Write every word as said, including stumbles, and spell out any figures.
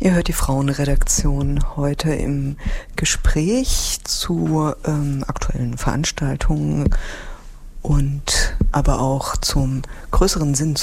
Ihr hört die Frauenredaktion heute im Gespräch zu ähm, aktuellen Veranstaltungen und aber auch zum größeren Sinn